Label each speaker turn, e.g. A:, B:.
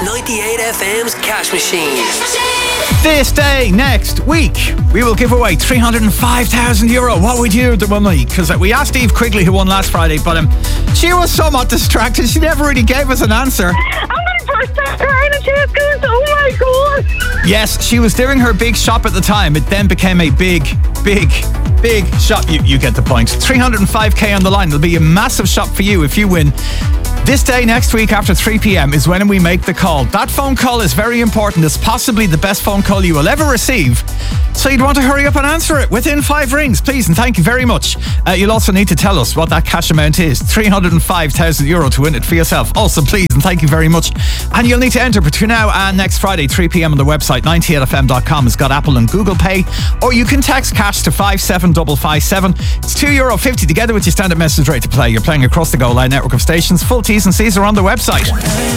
A: 98 FM's Cash Machine.
B: This day next week, we will give away €305,000. What would you do with the money? Because we asked Eve Quigley, who won last Friday, but she was somewhat distracted. She never really gave us an answer.
C: I'm going to burst out crying and she was going, oh my God.
B: Yes, she was doing her big shop at the time. It then became a big shop. You get the point. 305k on the line. It'll be a massive shop for you if you win. This day next week after 3 p.m. is when we make the call. That phone call is very important. It's possibly the best phone call you will ever receive. So you'd want to hurry up and answer it within 5 rings, please, and thank you very much. You'll also need to tell us what that cash amount is. €305,000 to win it for yourself. Also, please, and thank you very much. And you'll need to enter between now and next Friday, 3 p.m. on the website. 98fm.com has got Apple and Google Pay. Or you can text cash to 57557. It's €2.50 together with your standard message rate to play. You're playing across the Go Line network of stations. Full T's and C's are on the website.